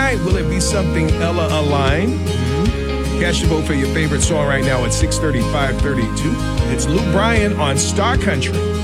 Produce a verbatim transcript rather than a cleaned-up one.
tonight, will it be something Ella aligned? Mm-hmm. Cast your vote for your favorite song right now at six thirty-five thirty-two. It's Luke Bryan on Star Country.